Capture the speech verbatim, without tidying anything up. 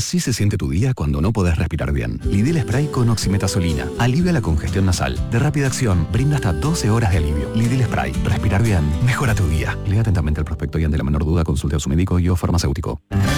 Así se siente tu día cuando no podés respirar bien. Lidil Spray con oximetazolina. Alivia la congestión nasal. De rápida acción, brinda hasta doce horas de alivio. Lidil Spray. Respirar bien. Mejora tu día. Lea atentamente el prospecto y ante la menor duda consulte a su médico y o farmacéutico.